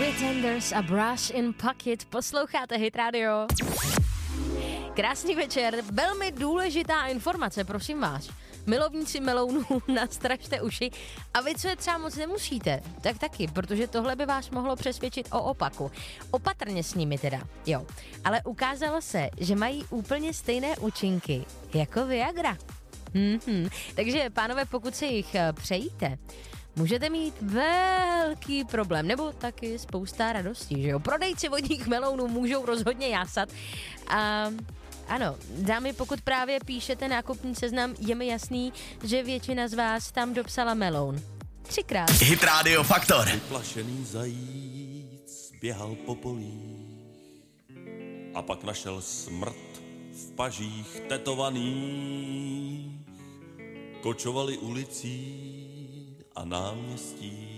Pretenders a Brush in Pocket. Posloucháte Hit Radio. Krásný večer, velmi důležitá informace, prosím vás. Milovníci melounů, nastražte uši a vy, co je třeba moc nemusíte, tak taky, protože tohle by vás mohlo přesvědčit o opaku. Opatrně s nimi teda, jo. Ale ukázalo se, že mají úplně stejné účinky jako Viagra. Takže, pánové, pokud se jich přejíte, můžete mít velký problém, nebo taky spousta radostí, že jo. Prodejci vodních melounů můžou rozhodně jásat. A ano, dámy, pokud právě píšete nákupní seznam, je mi jasný, že většina z vás tam dopsala meloun. 3krát. Hit Radio Faktor. Vyplašený zajíc běhal po polích a pak našel smrt v pažích tetovaných. Kočovali ulicí a náměstí